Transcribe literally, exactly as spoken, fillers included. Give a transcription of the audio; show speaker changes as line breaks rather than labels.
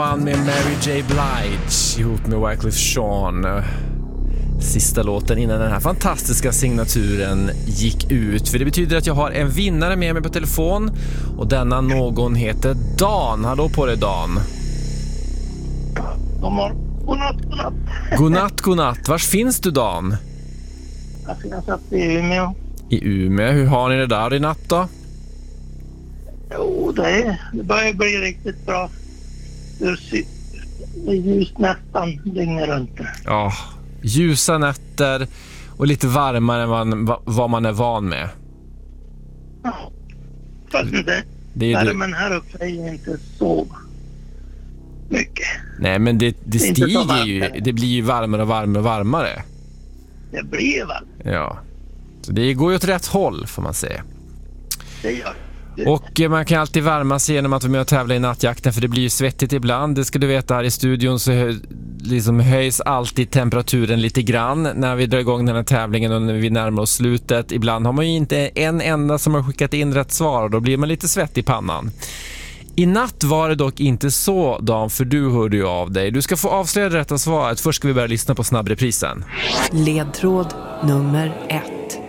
Med Mary J. Blige ihop med Wyclef Jean. Sista låten innan den här fantastiska signaturen gick ut. För det betyder att jag har en vinnare med mig på telefon. Och denna någon heter Dan. Hallå på dig, Dan.
Godnatt, godnatt.
Godnatt, godnatt. Vars finns du, Dan?
Jag finns upp i Umeå.
I Umeå. Hur har ni det där i natt då?
Jo, det, är, det börjar bli riktigt bra. Det är ljust nästan dygnet runt.
Ja, ljusa nätter och lite varmare än man, vad man är van med.
Ja, fast det,
det är
värmen här uppe är ju inte så mycket.
Nej, men det, det,
det
stiger ju. Det blir ju varmare och varmare och varmare.
Det blir varmt.
Ja, så det går ju åt rätt håll får man säga.
Det gör det.
Och man kan alltid värma sig genom att vara med och tävla i nattjakten, för det blir ju svettigt ibland. Det ska du veta, här i studion så hö, liksom höjs alltid temperaturen lite grann när vi drar igång den här tävlingen och när vi närmar oss slutet. Ibland har man ju inte en enda som har skickat in rätt svar och då blir man lite svett i pannan. I natt var det dock inte så, Dan, för du hörde ju av dig. Du ska få avslöja det rätta svaret. Först ska vi börja lyssna på snabbreprisen.
Ledtråd nummer ett.